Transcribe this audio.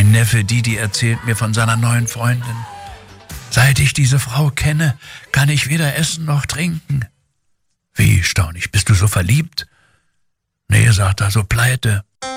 Mein Neffe Didi erzählt mir von seiner neuen Freundin. Seit ich diese Frau kenne, kann ich weder essen noch trinken. Wie, staun ich, bist du so verliebt? Nee, sagt er, so pleite.